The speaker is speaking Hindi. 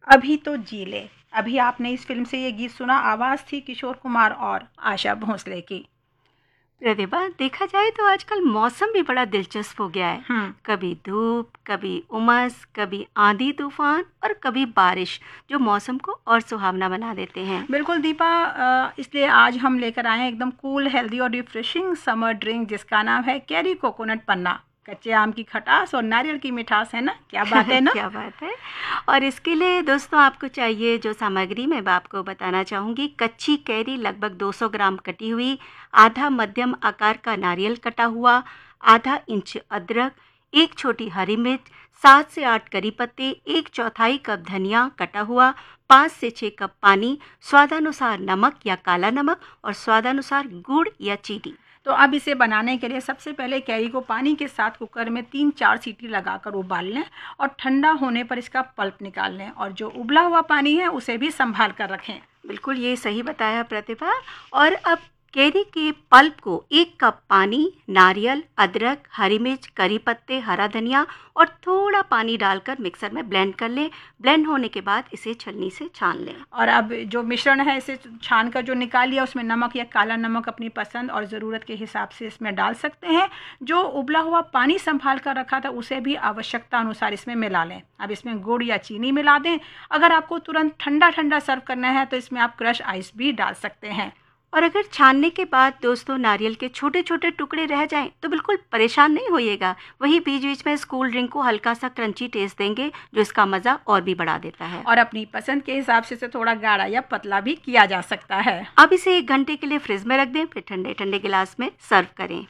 अभी तो जी ले। अभी आपने इस फिल्म से ये गीत सुना, आवाज़ थी किशोर कुमार और आशा भोसले की। प्रतिभा, देखा जाए तो आजकल मौसम भी बड़ा दिलचस्प हो गया है। हम्म। कभी धूप, कभी उमस, कभी आंधी तूफान और कभी बारिश, जो मौसम को और सुहावना बना देते हैं। बिल्कुल दीपा, इसलिए आज हम लेकर आए हैं एकदम कूल, हेल्दी और रिफ्रेशिंग समर ड्रिंक जिसका नाम है कैरी कोकोनट पन्ना। कच्चे आम की खटास और नारियल की मिठास, है ना? क्या बात है ना? क्या बात है। और इसके लिए दोस्तों आपको चाहिए जो सामग्री मैं आपको बताना चाहूँगी। कच्ची कैरी लगभग 200 ग्राम कटी हुई, आधा मध्यम आकार का नारियल कटा हुआ, आधा इंच अदरक, एक छोटी हरी मिर्च, 7 से 8 करी पत्ते, एक चौथाई कप धनिया कटा हुआ, 5 से 6 कप पानी, स्वादानुसार नमक या काला नमक और स्वादानुसार गुड़ या चीनी। तो अब इसे बनाने के लिए सबसे पहले कैरी को पानी के साथ कुकर में 3-4 सीटी लगाकर उबाल लें और ठंडा होने पर इसका पल्प निकाल लें, और जो उबला हुआ पानी है उसे भी संभाल कर रखें। बिल्कुल ये सही बताया प्रतिभा। और अब कैरी के पल्प को 1 कप पानी, नारियल, अदरक, हरी मिर्च, करी पत्ते, हरा धनिया और थोड़ा पानी डालकर मिक्सर में ब्लेंड कर लें। ब्लेंड होने के बाद इसे छलनी से छान लें। और अब जो मिश्रण है इसे छान कर जो निकाल लिया, उसमें नमक या काला नमक अपनी पसंद और ज़रूरत के हिसाब से इसमें डाल सकते हैं। जो उबला हुआ पानी संभाल कर रखा था उसे भी आवश्यकता अनुसार इसमें मिला लें। अब इसमें गुड़ या चीनी मिला दें। अगर आपको तुरंत ठंडा ठंडा सर्व करना है तो इसमें आप क्रश आइस भी डाल सकते हैं। और अगर छानने के बाद दोस्तों नारियल के छोटे छोटे टुकड़े रह जाएं तो बिल्कुल परेशान नहीं होइएगा। वही बीच बीच में इस कूल ड्रिंक को हल्का सा क्रंची टेस्ट देंगे, जो इसका मज़ा और भी बढ़ा देता है। और अपनी पसंद के हिसाब से इसे थोड़ा गाढ़ा या पतला भी किया जा सकता है। अब इसे 1 घंटे के लिए फ्रिज में रख दें, फिर ठंडे ठंडे गिलास में सर्व करें।